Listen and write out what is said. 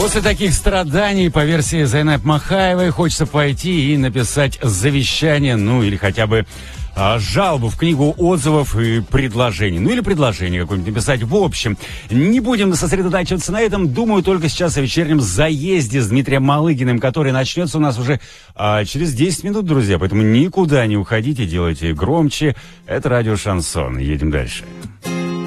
После таких страданий, по версии Зайнаб Махаевой, хочется пойти и написать завещание, ну или хотя бы жалобу в книгу отзывов и предложений. Ну или предложение какое-нибудь написать. В общем, не будем сосредотачиваться на этом. Думаю только сейчас о вечернем заезде с Дмитрием Малыгиным, который начнется у нас уже через 10 минут, друзья. Поэтому никуда не уходите, делайте громче. Это радио «Шансон». Едем дальше.